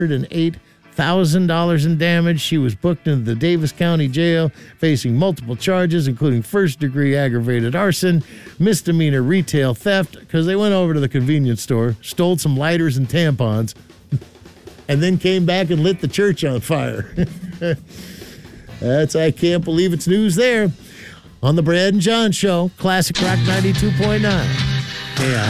$108,000 in damage. She was booked into the Davis County Jail, facing multiple charges, including first-degree aggravated arson, misdemeanor retail theft, because they went over to the convenience store, stole some lighters and tampons, and then came back and lit the church on fire. I can't believe it's news there. On the Brad and John Show, Classic Rock 92.9. Yeah.